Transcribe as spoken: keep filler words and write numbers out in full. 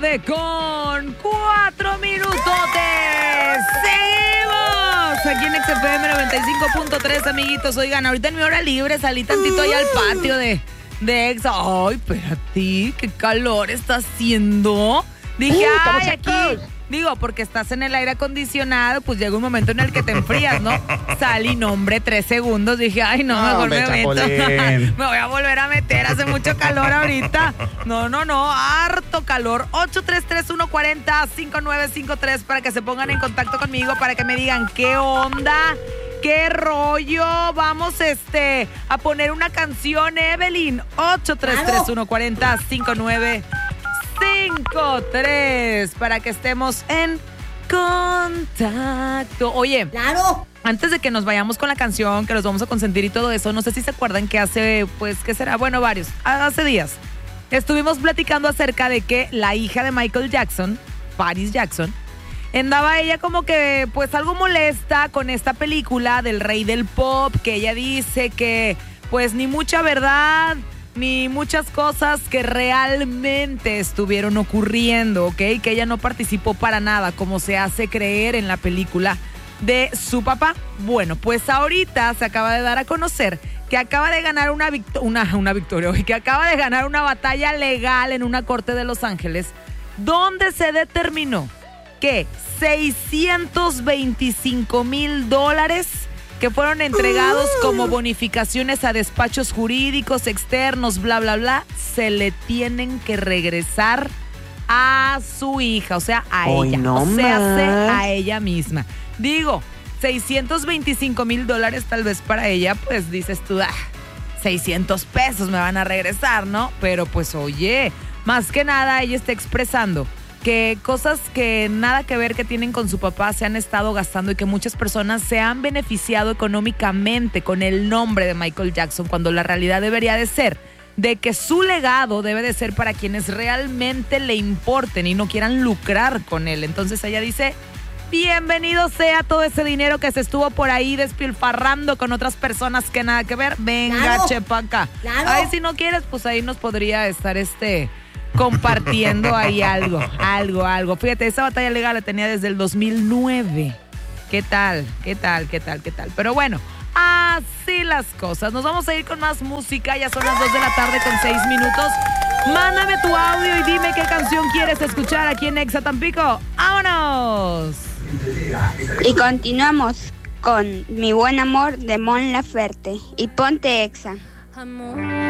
tarde con cuatro minutos. Seguimos aquí en X F M noventa y cinco punto tres, amiguitos. Oigan, ahorita en mi hora libre salí tantito allá al patio de, de Exa. Ay, espérate, qué calor está haciendo. Dije, uh, ay, aquí... Digo, porque estás en el aire acondicionado, pues llega un momento en el que te enfrías, ¿no? Salí, no, hombre, tres segundos. Dije, ay, no, mejor me meto. Me voy a volver a meter, hace mucho calor ahorita. No, no, no, harto calor. ocho tres tres, uno cuatro cero, cinco nueve cinco tres para que se pongan en contacto conmigo, para que me digan qué onda, qué rollo. Vamos, este, a poner una canción, Evelyn. ocho tres tres, uno cuatro cero, cinco nueve cinco tres para que estemos en contacto. Oye, claro. Antes de que nos vayamos con la canción, que los vamos a consentir y todo eso, no sé si se acuerdan que hace, pues, ¿qué será? Bueno, varios, hace días, estuvimos platicando acerca de que la hija de Michael Jackson, Paris Jackson, andaba ella como que, pues, algo molesta con esta película del Rey del Pop, que ella dice que, pues, ni mucha verdad, ni muchas cosas que realmente estuvieron ocurriendo, ¿ok? Que ella no participó para nada, como se hace creer en la película de su papá. Bueno, pues ahorita se acaba de dar a conocer que acaba de ganar una, victo- una, una victoria, que acaba de ganar una batalla legal en una corte de Los Ángeles, donde se determinó que seiscientos veinticinco mil dólares que fueron entregados como bonificaciones a despachos jurídicos externos, bla, bla, bla, se le tienen que regresar a su hija, o sea, a Hoy ella, no o sea, más. a ella misma. Digo, seiscientos veinticinco mil dólares tal vez para ella, pues dices tú, ah, seiscientos pesos me van a regresar, ¿no? Pero pues oye, más que nada ella está expresando que cosas que nada que ver que tienen con su papá se han estado gastando y que muchas personas se han beneficiado económicamente con el nombre de Michael Jackson, cuando la realidad debería de ser de que su legado debe de ser para quienes realmente le importen y no quieran lucrar con él. Entonces ella dice, bienvenido sea todo ese dinero que se estuvo por ahí despilfarrando con otras personas que nada que ver. Venga, claro, chepa acá. Claro. Ay, si no quieres, pues ahí nos podría estar este... compartiendo ahí algo, algo, algo. Fíjate, esa batalla legal la tenía desde el dos mil nueve. ¿Qué tal? ¿Qué tal? ¿Qué tal? ¿Qué tal? Pero bueno, así las cosas. Nos vamos a ir con más música. Ya son las dos de la tarde con seis minutos. Mándame tu audio y dime qué canción quieres escuchar aquí en Exa Tampico. ¡Vámonos! Y continuamos con Mi Buen Amor de Mon Laferte. Y ponte Exa. Amor.